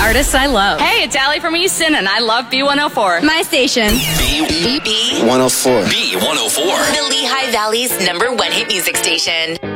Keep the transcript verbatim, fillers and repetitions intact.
artists I love. Hey, it's Allie from Easton, and I love B one oh four. My station. B one oh four. B one oh four. The Lehigh Valley's number one hit music station.